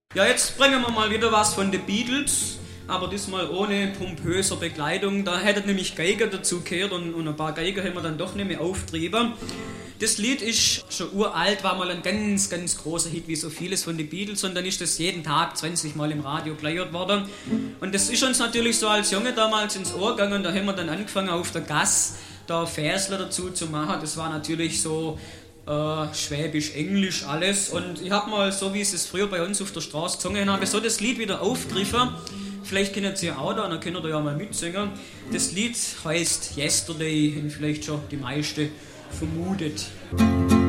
Ja, jetzt bringen wir mal wieder was von den Beatles, aber diesmal ohne pompöser Begleitung. Da hätte nämlich Geiger dazu gehört und ein paar Geiger haben wir dann doch nicht mehr auftrieben. Das Lied ist schon uralt, war mal ein ganz, ganz großer Hit, wie so vieles von den Beatles, und dann ist das jeden Tag 20 Mal im Radio geleiert worden. Und das ist uns natürlich so als Junge damals ins Ohr gegangen, da haben wir dann angefangen auf der Gasse da Versler dazu zu machen. Das war natürlich so Schwäbisch, Englisch, alles. Und ich habe mal, so wie es früher bei uns auf der Straße gesungen habe, so das Lied wieder aufgegriffen. Vielleicht kennt ihr auch da, dann könnt ihr ja mal mitsingen. Das Lied heißt Yesterday, und vielleicht schon die meisten vermutet.